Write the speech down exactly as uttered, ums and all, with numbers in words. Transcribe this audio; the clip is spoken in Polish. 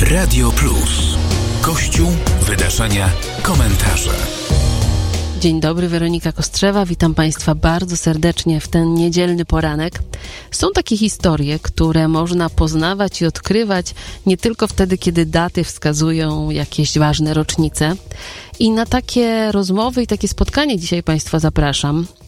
Radio Plus. Kościół, wydarzenia, komentarze. Dzień dobry, Weronika Kostrzewa. Witam Państwa bardzo serdecznie w ten niedzielny poranek. Są takie historie, które można poznawać i odkrywać nie tylko wtedy, kiedy daty wskazują jakieś ważne rocznice. I na takie rozmowy i takie spotkanie dzisiaj Państwa zapraszam.